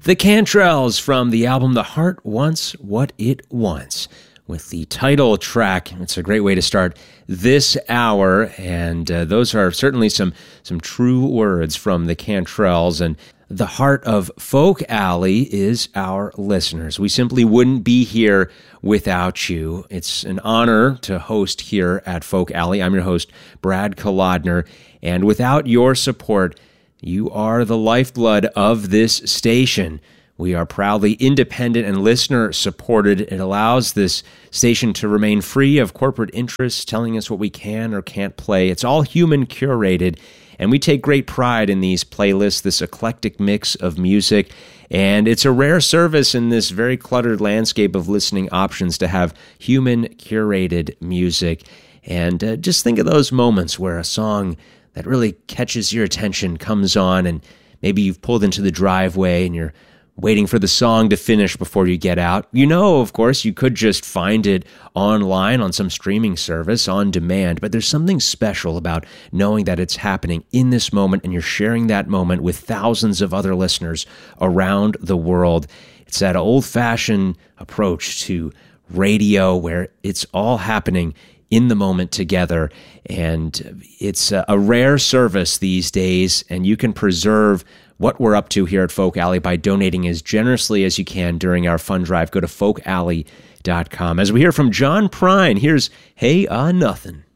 The Cantrells from the album The Heart Wants What It Wants, with the title track. It's a great way to start this hour, and those are certainly some true words from the Cantrells. And the heart of Folk Alley is our listeners. We simply wouldn't be here without you. It's an honor to host here at Folk Alley. I'm your host, Brad Kolodner, and without your support, you are the lifeblood of this station. We are proudly independent and listener-supported. It allows this station to remain free of corporate interests telling us what we can or can't play. It's all human-curated, and we take great pride in these playlists, this eclectic mix of music. And it's a rare service in this very cluttered landscape of listening options to have human-curated music. And just think of those moments where a song that really catches your attention comes on, and maybe you've pulled into the driveway and you're waiting for the song to finish before you get out. You know, of course, you could just find it online on some streaming service on demand, but there's something special about knowing that it's happening in this moment and you're sharing that moment with thousands of other listeners around the world. It's that old-fashioned approach to radio where it's all happening in the moment together, and it's a rare service these days, and you can preserve what we're up to here at Folk Alley by donating as generously as you can during our fund drive. Go to folkalley.com. As we hear from John Prine, here's Hey Nothin'.